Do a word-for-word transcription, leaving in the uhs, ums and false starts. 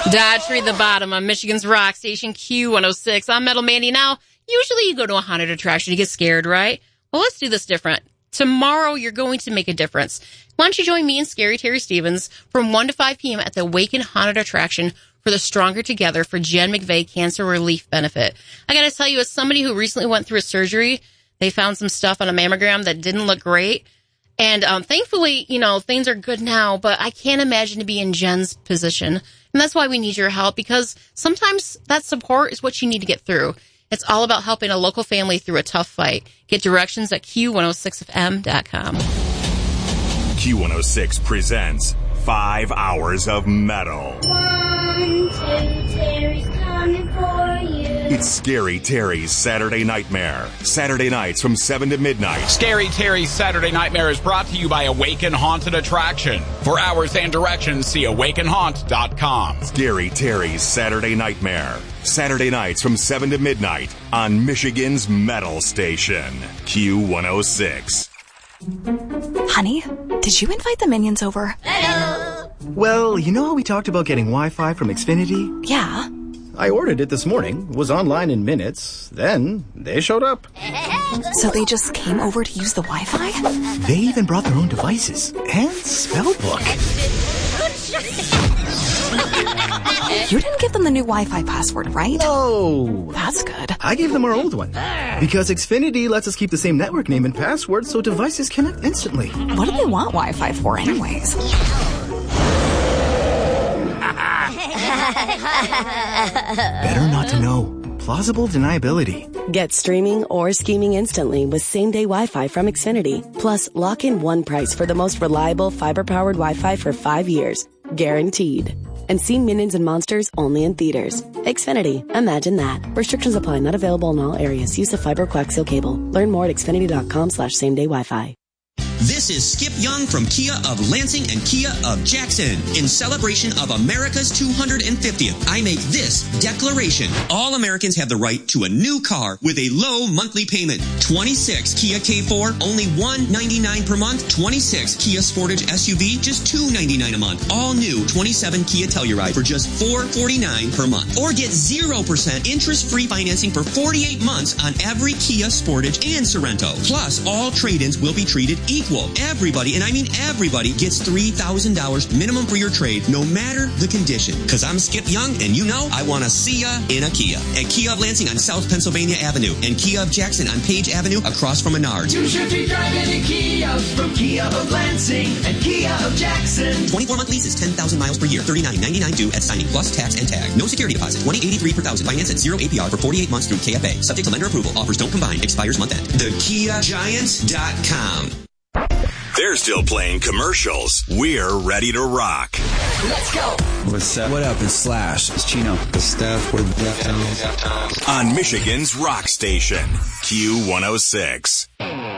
Dodge Tree the Bottom on Michigan's Rock Station Q one oh six. I'm Metal Mandy. Now, usually you go to a haunted attraction, you get scared, right? Well, let's do this different. Tomorrow, you're going to make a difference. Why don't you join me and Scary Terry Stevens from one to five p.m. at the Awaken Haunted Attraction for the Stronger Together for Jen McVeigh Cancer Relief Benefit. I got to tell you, as somebody who recently went through a surgery, they found some stuff on a mammogram that didn't look great. And um, thankfully, you know, things are good now, but I can't imagine to be in Jen's position. And that's why we need your help, because sometimes that support is what you need to get through. It's all about helping a local family through a tough fight. Get directions at Q one oh six F M dot com. Q one oh six presents Five Hours of Metal. One, two, Terry's coming for you. It's Scary Terry's Saturday Nightmare. Saturday nights from seven to midnight. Scary Terry's Saturday Nightmare is brought to you by Awaken Haunted Attraction. For hours and directions, see awaken haunt dot com. Scary Terry's Saturday Nightmare. Saturday nights from seven to midnight on Michigan's Metal Station. Q one oh six. Honey, did you invite the minions over? Hello. Well, you know how we talked about getting Wi-Fi from Xfinity? Yeah. I ordered it this morning, was online in minutes, then they showed up. So they just came over to use the Wi-Fi? They even brought their own devices and spellbook. You didn't give them the new Wi-Fi password, right? No. That's good. I gave them our old one. Because Xfinity lets us keep the same network name and password so devices connect instantly. What do they want Wi-Fi for anyways? Better not to know. Plausible deniability. Get streaming or scheming instantly with same-day Wi-Fi from Xfinity. Plus, lock in one price for the most reliable fiber-powered Wi-Fi for five years. Guaranteed. And see Minions and Monsters only in theaters. Xfinity. Imagine that. Restrictions apply. Not available in all areas. Use of fiber coaxial cable. Learn more at xfinity.com slash same-day Wi-Fi. This is Skip Young from Kia of Lansing and Kia of Jackson. In celebration of America's two hundred fiftieth, I make this declaration. All Americans have the right to a new car with a low monthly payment. twenty-six Kia K four, only one hundred ninety-nine dollars per month. twenty-six Kia Sportage S U V, just two hundred ninety-nine dollars a month. All new twenty-seven Kia Telluride for just four hundred forty-nine dollars per month. Or get zero percent interest-free financing for forty-eight months on every Kia Sportage and Sorento. Plus, all trade-ins will be treated equal. Everybody, and I mean everybody, gets three thousand dollars minimum for your trade, no matter the condition. Because I'm Skip Young, and you know I want to see ya in a Kia. At Kia of Lansing on South Pennsylvania Avenue, and Kia of Jackson on Page Avenue across from Menards. You should be driving a Kia from Kia of Lansing and Kia of Jackson. twenty-four month leases, ten thousand miles per year, thirty-nine ninety-nine due at signing, plus tax and tag. No security deposit, twenty eighty-three per thousand. Finance at zero A P R for forty-eight months through K F A. Subject to lender approval. Offers don't combine. Expires month end. The Kia Giants dot com. They're still playing commercials. We're ready to rock. Let's go. What's up? What up? It's Slash. It's Chino. It's Steph. We're Deftones. On Michigan's Rock Station, Q one oh six.